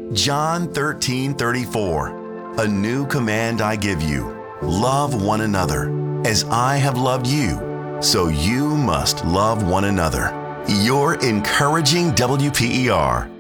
John 13:34. A new command I give you, love one another. As I have loved you, so you must love one another. Your encouraging WPER.